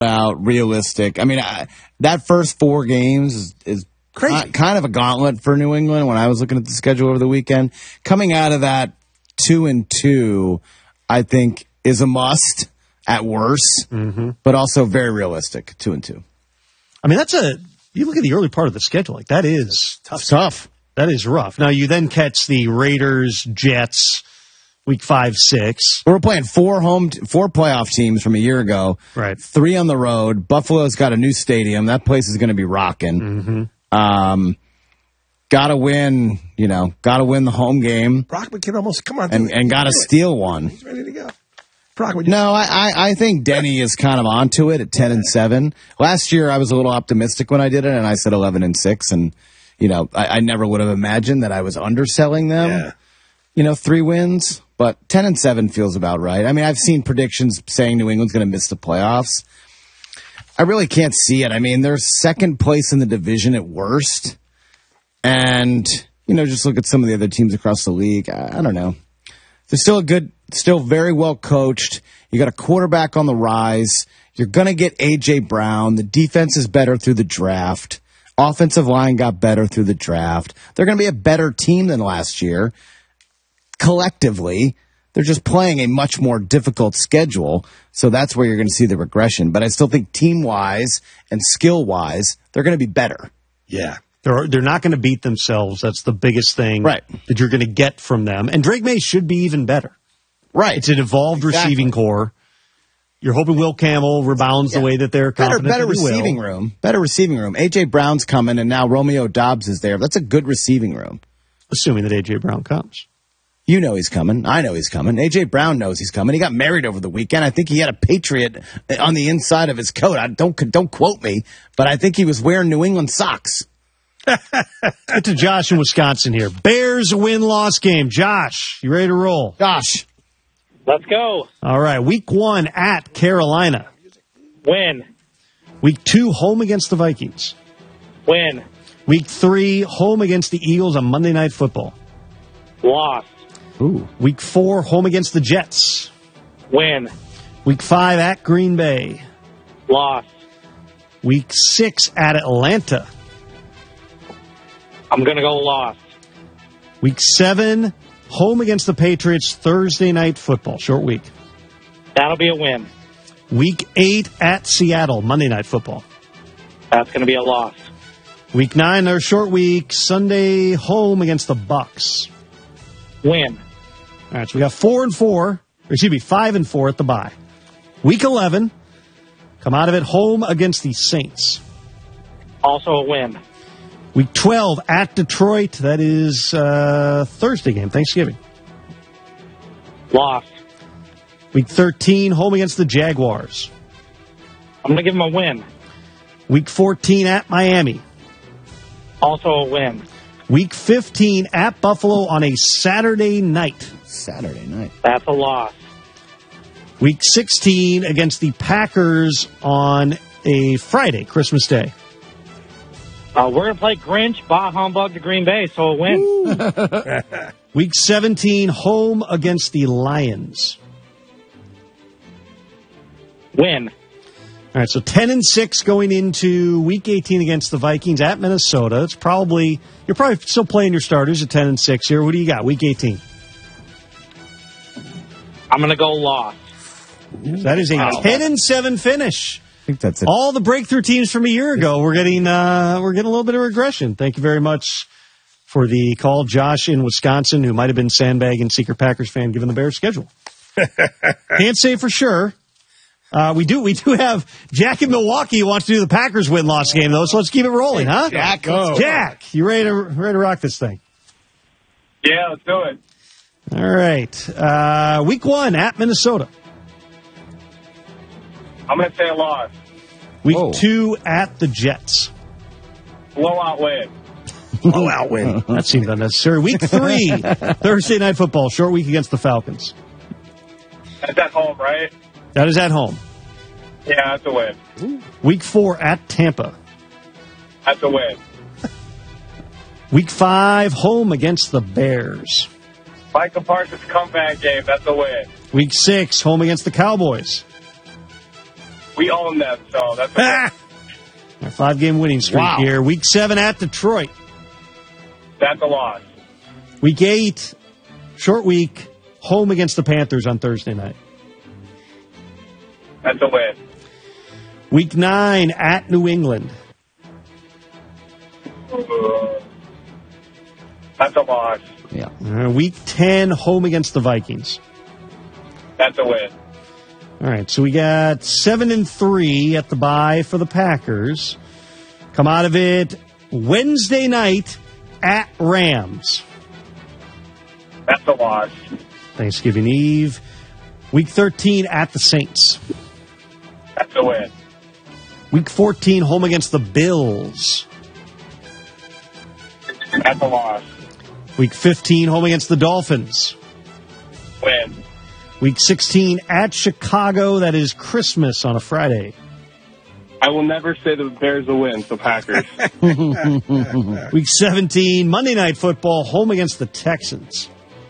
out, realistic. I mean, that first 4 games is crazy. Kind of a gauntlet for New England when I was looking at the schedule over the weekend. Coming out of that 2-2, I think is a must at worst, but also very realistic, 2-2. I mean, you look at the early part of the schedule, like that is tough. That is rough. Now you then catch the Raiders, Jets, week 5, 6. We're playing 4 playoff teams from a year ago. Right. 3 on the road. Buffalo's got a new stadium. That place is going to be rocking. Got to win, got to win the home game. Brockman can almost come on. And got to steal one. He's ready to go. Brockman. No, I think Denny is kind of onto it at 10-7. Last year I was a little optimistic when I did it, and I said 11-6, and I never would have imagined that I was underselling them. Yeah. 3 wins, but 10-7 feels about right. I mean, I've seen predictions saying New England's going to miss the playoffs. I really can't see it. I mean, they're second place in the division at worst. And, just look at some of the other teams across the league. I don't know. They're still very well coached. You got a quarterback on the rise. You're going to get A.J. Brown. The defense is better through the draft. Offensive line got better through the draft. They're going to be a better team than last year. Collectively, they're just playing a much more difficult schedule. So that's where you're going to see the regression. But I still think team-wise and skill-wise, they're going to be better. Yeah. They're not going to beat themselves. That's the biggest thing that you're going to get from them. And Drake May should be even better. Right. It's an evolved receiving core. You're hoping Will Campbell rebounds the way that they're confident better receiving room. Better receiving room. A.J. Brown's coming, and now Romeo Doubs is there. That's a good receiving room. Assuming that A.J. Brown comes. You know he's coming. I know he's coming. A.J. Brown knows he's coming. He got married over the weekend. I think he had a Patriot on the inside of his coat. Don't quote me, but I think he was wearing New England socks. Get to Josh in Wisconsin here. Bears win-loss game. Josh, you ready to roll? Josh. Let's go. All right. Week 1 at Carolina. Win. Week 2, home against the Vikings. Win. Week 3, home against the Eagles on Monday Night Football. Loss. Ooh. Week 4, home against the Jets. Win. Week 5 at Green Bay. Loss. Week 6 at Atlanta. I'm going to go loss. Week 7, home against the Patriots, Thursday Night Football, short week. That'll be a win. Week 8 at Seattle, Monday Night Football. That's going to be a loss. Week 9, their short week, Sunday, home against the Bucks. Win. All right, so we got 5 and 4 at the bye. Week 11, come out of it home against the Saints. Also a win. Week 12 at Detroit. That is Thursday game, Thanksgiving. Loss. Week 13, home against the Jaguars. I'm going to give them a win. Week 14 at Miami. Also a win. Week 15 at Buffalo on a Saturday night. That's a loss. Week 16 against the Packers on a Friday, Christmas Day. We're going to play Grinch, Bah Humbug to Green Bay, so a win. Week 17, home against the Lions. Win. All right, so 10-6 going into Week 18 against the Vikings at Minnesota. You're probably still playing your starters at 10-6 here. What do you got, Week 18? I'm going to go loss. That is a 10-7 finish. I think that's it. All the breakthrough teams from a year ago, we're getting a little bit of regression. Thank you very much for the call, Josh in Wisconsin, who might have been sandbagging secret Packers fan given the Bears schedule. Can't say for sure. We do have Jack in Milwaukee who wants to do the Packers win-loss game though, so let's keep it rolling, huh? Jack, go. Jack, you ready to rock this thing? Yeah, let's do it. All right. Week 1 at Minnesota. I'm going to say a loss. Week 2 at the Jets. Blowout win. Blowout win. That seems unnecessary. Week 3, Thursday Night Football, short week against the Falcons. That's at home, right? That is at home. Yeah, that's a win. Week 4 at Tampa. That's a win. Week 5, home against the Bears. Michael Parsons comeback game. That's a win. Week 6, home against the Cowboys. We own them, so that's okay. Our 5-game winning streak Wow. here. Week 7 at Detroit. That's a loss. Week 8, short week, home against the Panthers on Thursday night. That's a win. Week 9 at New England. That's a loss. Yeah. Week 10, home against the Vikings. That's a win. All right, so we got 7-3 at the bye for the Packers. Come out of it Wednesday night at Rams. That's a loss. Thanksgiving Eve. Week 13 at the Saints. That's a win. Week 14, home against the Bills. That's a loss. Week 15, home against the Dolphins. Win. Week 16 at Chicago. That is Christmas on a Friday. I will never say the Bears will win, so Packers. Week 17, Monday Night Football, home against the Texans.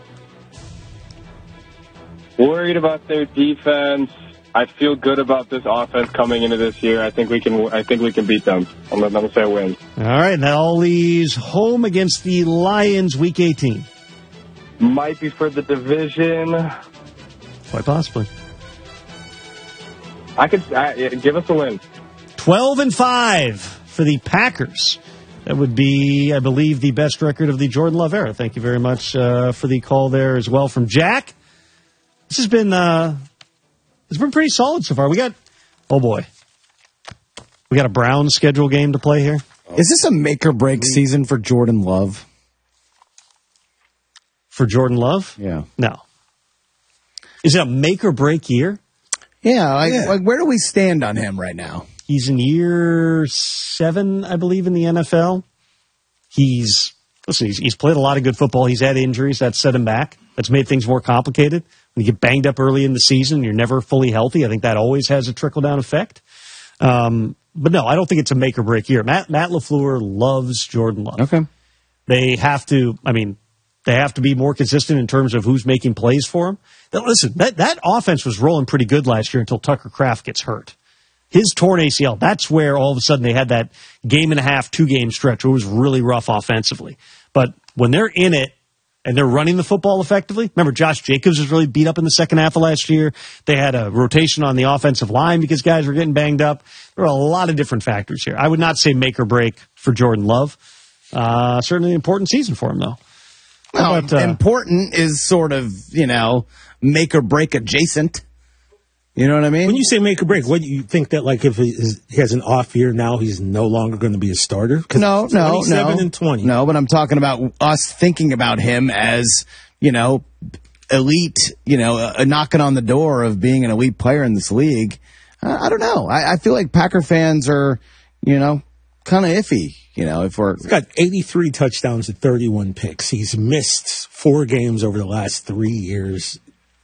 Worried about their defense. I feel good about this offense coming into this year. I think we can beat them. I'm going to say a win. All right, and that all leaves home against the Lions, Week 18. Might be for the division. Quite possibly. Give us a win. 12-5 for the Packers. That would be, I believe, the best record of the Jordan Love era. Thank you very much for the call there as well from Jack. This has been it's been pretty solid so far. We got a Browns schedule game to play here. Is this a make or break season for Jordan Love? For Jordan Love? Yeah. No. Is it a make or break year? Yeah, like where do we stand on him right now? He's in year 7, I believe, in the NFL. He's played a lot of good football. He's had injuries. That's set him back. That's made things more complicated. When you get banged up early in the season, you're never fully healthy. I think that always has a trickle-down effect. But no, I don't think it's a make or break year. Matt LaFleur loves Jordan Love. Okay. They have to be more consistent in terms of who's making plays for him. Now, listen, that offense was rolling pretty good last year until Tucker Kraft gets hurt. His torn ACL, that's where all of a sudden they had that game and a half, 2-game stretch where it was really rough offensively. But when they're in it and they're running the football effectively, remember Josh Jacobs was really beat up in the second half of last year. They had a rotation on the offensive line because guys were getting banged up. There are a lot of different factors here. I would not say make or break for Jordan Love. Certainly an important season for him, though. Well, important is sort of, make or break adjacent. You know what I mean? When you say make or break, what do you think that, like, if he has an off year now, he's no longer going to be a starter? No. 27 and 20. No, but I'm talking about us thinking about him as, elite, knocking on the door of being an elite player in this league. I don't know. I feel like Packer fans are, kind of iffy. If we're... He's got 83 touchdowns and 31 picks. He's missed 4 games over the last 3 years.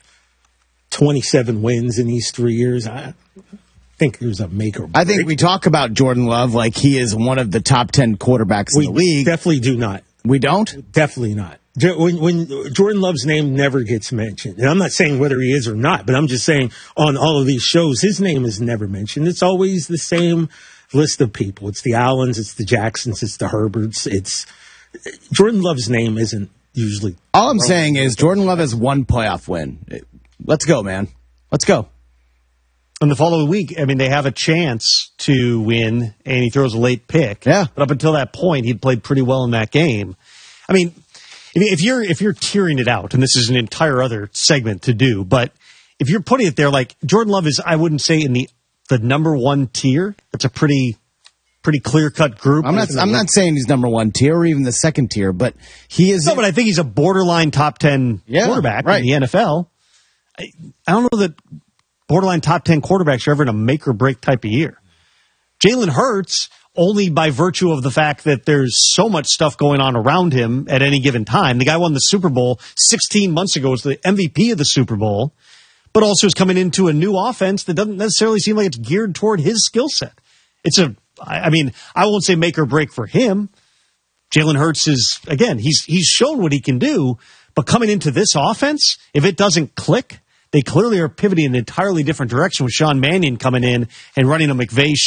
27 wins in these 3 years. I think there's a make or break. I think we talk about Jordan Love like he is one of the top 10 quarterbacks in the league. Definitely do not. We don't? Definitely not. When Jordan Love's name never gets mentioned, and I'm not saying whether he is or not, but I'm just saying on all of these shows, his name is never mentioned. It's always the same list of people. It's the Allens, it's the Jacksons, it's the Herberts. Jordan Love's name isn't usually. All I'm saying is Jordan Love has 1 playoff win. Let's go, man. Let's go. And the following week, they have a chance to win, and he throws a late pick. Yeah. But up until that point, he'd played pretty well in that game. If you're tearing it out, and this is an entire other segment to do, but if you're putting it there, like Jordan Love is, I wouldn't say in the number 1 tier. That's a pretty clear-cut group. I'm not saying he's number 1 tier or even the 2nd tier, but he is. No, but I think he's a borderline top 10 quarterback in the NFL. I don't know that borderline top 10 quarterbacks are ever in a make or break type of year. Jalen Hurts, only by virtue of the fact that there's so much stuff going on around him at any given time. The guy won the Super Bowl 16 months ago, was the MVP of the Super Bowl, but also is coming into a new offense that doesn't necessarily seem like it's geared toward his skill set. I won't say make or break for him. Jalen Hurts is, again, he's shown what he can do, but coming into this offense, if it doesn't click, they clearly are pivoting in an entirely different direction with Sean Mannion coming in and running a McVay